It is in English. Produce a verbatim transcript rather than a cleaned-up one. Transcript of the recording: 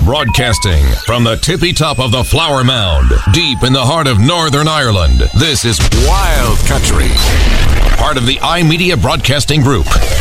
Broadcasting from the tippy top of the Flower Mound, deep in the heart of Northern Ireland, this is Wild Country. Part of the iMedia Broadcasting Group.